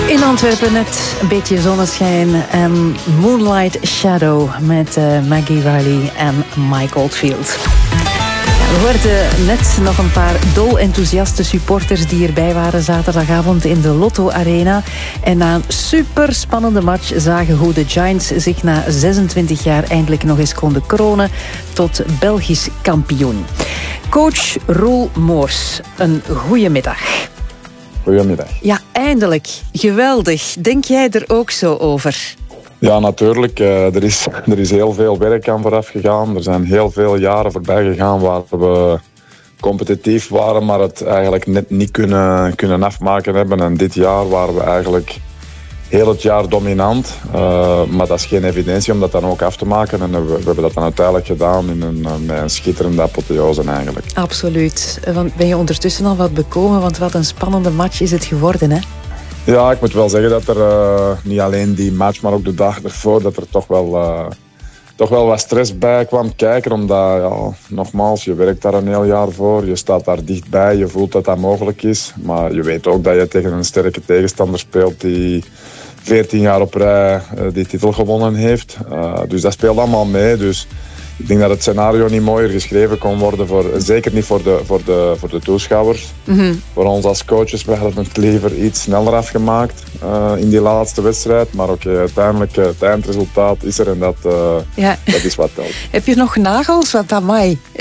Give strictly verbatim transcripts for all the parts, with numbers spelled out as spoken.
In Antwerpen net een beetje zonneschijn en Moonlight Shadow met uh, Maggie Riley en Mike Oldfield. We hoorden net nog een paar dol-enthousiaste supporters die erbij waren zaterdagavond in de Lotto Arena. En na een superspannende match zagen hoe de Giants zich na zesentwintig jaar eindelijk nog eens konden kronen tot Belgisch kampioen. Coach Roel Moors, een goeie middag. Goedemiddag. Ja, eindelijk. Geweldig. Denk jij er ook zo over? Ja, natuurlijk. Uh, er, is, er is heel veel werk aan vooraf gegaan. Er zijn heel veel jaren voorbij gegaan waar we competitief waren, maar het eigenlijk net niet kunnen, kunnen afmaken hebben. En dit jaar waren we eigenlijk heel het jaar dominant. Uh, maar dat is geen evidentie om dat dan ook af te maken. En we, we hebben dat dan uiteindelijk gedaan in een, met een schitterende apotheose eigenlijk. Absoluut. Want ben je ondertussen al wat bekomen? Want wat een spannende match is het geworden, hè? Ja, ik moet wel zeggen dat er uh, niet alleen die match, maar ook de dag ervoor, dat er toch wel, uh, toch wel wat stress bij kwam kijken. Omdat, ja, nogmaals, je werkt daar een heel jaar voor. Je staat daar dichtbij, je voelt dat dat mogelijk is. Maar je weet ook dat je tegen een sterke tegenstander speelt die veertien jaar op rij uh, die titel gewonnen heeft. Uh, dus dat speelt allemaal mee. Dus ik denk dat het scenario niet mooier geschreven kon worden, voor, zeker niet voor de, voor de, voor de toeschouwers. Mm-hmm. Voor ons als coaches, we hadden het liever iets sneller afgemaakt uh, in die laatste wedstrijd. Maar oké, okay, uiteindelijk uh, het eindresultaat is er en dat, uh, ja. dat is wat telt. Heb je nog nagels? Wat amai. Ja,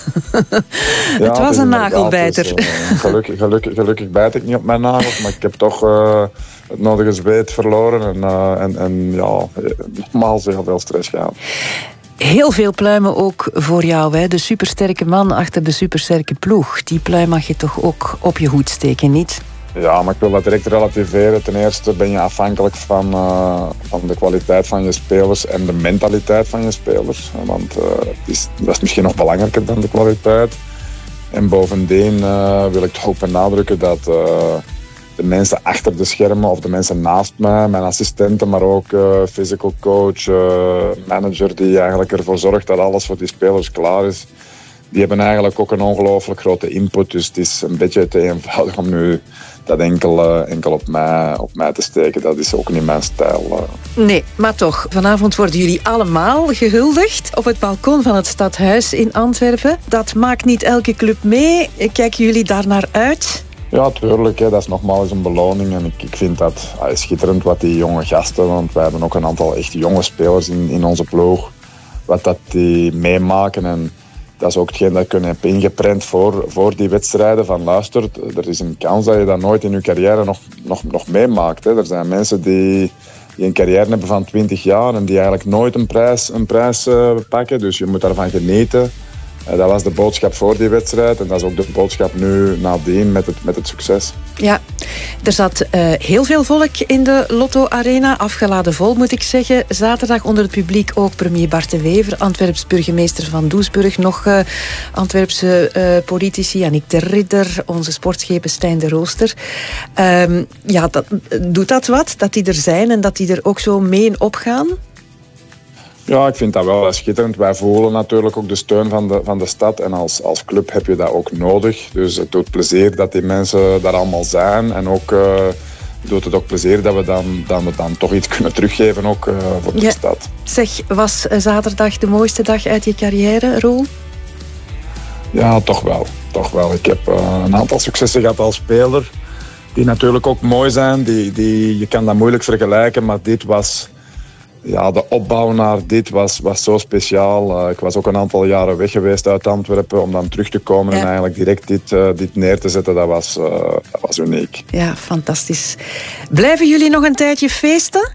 het was een nagelbijter. Dus, uh, gelukkig, gelukkig, gelukkig bijt ik niet op mijn nagels, maar ik heb toch uh, het nodige zweet verloren en, uh, en, en ja, nogmaals heel veel stress gehad. Heel veel pluimen ook voor jou, hè? De supersterke man achter de supersterke ploeg. Die pluim mag je toch ook op je hoed steken, niet? Ja, maar ik wil dat direct relativeren. Ten eerste ben je afhankelijk van, uh, van de kwaliteit van je spelers en de mentaliteit van je spelers. Want uh, het is, dat is misschien nog belangrijker dan de kwaliteit. En bovendien uh, wil ik toch ook benadrukken dat uh, de mensen achter de schermen of de mensen naast mij, mijn assistenten, maar ook uh, physical coach, uh, manager die eigenlijk ervoor zorgt dat alles voor die spelers klaar is, die hebben eigenlijk ook een ongelooflijk grote input. Dus het is een beetje te eenvoudig om nu dat enkel, uh, enkel op, mij, op mij te steken. Dat is ook niet mijn stijl. Uh. Nee, maar toch. Vanavond worden jullie allemaal gehuldigd op het balkon van het Stadhuis in Antwerpen. Dat maakt niet elke club mee. Kijken jullie daar naar uit? Ja, tuurlijk. Hè. Dat is nogmaals een beloning. En ik, ik vind dat ah, schitterend wat die jonge gasten, want wij hebben ook een aantal echt jonge spelers in, in onze ploeg, wat dat die meemaken. En dat is ook hetgeen dat ik heb ingeprent voor, voor die wedstrijden. Van luister, er is een kans dat je dat nooit in je carrière nog, nog, nog meemaakt. Hè. Er zijn mensen die, die een carrière hebben van twintig jaar en die eigenlijk nooit een prijs, een prijs uh, pakken. Dus je moet daarvan genieten. Uh, dat was de boodschap voor die wedstrijd en dat is ook de boodschap nu nadien met het, met het succes. Ja, er zat uh, heel veel volk in de Lotto Arena, afgeladen vol moet ik zeggen. Zaterdag onder het publiek ook premier Bart de Wever, Antwerps burgemeester van Doesburg, nog uh, Antwerpse uh, politici, Annick de Ridder, onze sportschepen Stijn de Rooster. Um, ja, dat, doet dat wat, dat die er zijn en dat die er ook zo mee in opgaan? Ja, ik vind dat wel schitterend. Wij voelen natuurlijk ook de steun van de, van de stad. En als, als club heb je dat ook nodig. Dus het doet plezier dat die mensen daar allemaal zijn. En ook uh, doet het ook plezier dat we dan, dan, we dan toch iets kunnen teruggeven ook, uh, voor de ja. stad. Zeg, was zaterdag de mooiste dag uit je carrière, Roel? Ja, toch wel. Toch wel. Ik heb uh, een aantal successen gehad als speler. Die natuurlijk ook mooi zijn. Die, die, je kan dat moeilijk vergelijken, maar dit was... Ja, de opbouw naar dit was, was zo speciaal. Uh, ik was ook een aantal jaren weg geweest uit Antwerpen om dan terug te komen ja. en eigenlijk direct dit, uh, dit neer te zetten. Dat was, uh, dat was uniek. Ja, fantastisch. Blijven jullie nog een tijdje feesten?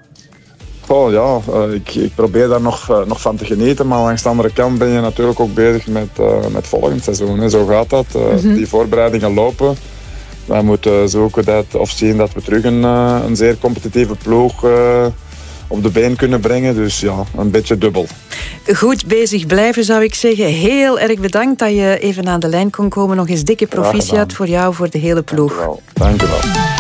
Oh ja, uh, ik, ik probeer daar nog, uh, nog van te genieten. Maar langs de andere kant ben je natuurlijk ook bezig met, uh, met volgend seizoen. Hè. Zo gaat dat. Uh, mm-hmm. Die voorbereidingen lopen. Wij moeten zoeken dat, of zien dat we terug een, uh, een zeer competitieve ploeg... Uh, op de been kunnen brengen. Dus ja, een beetje dubbel. Goed bezig blijven, zou ik zeggen. Heel erg bedankt dat je even aan de lijn kon komen. Nog eens dikke proficiat voor jou, voor de hele ploeg. Dank u wel. Dank u wel.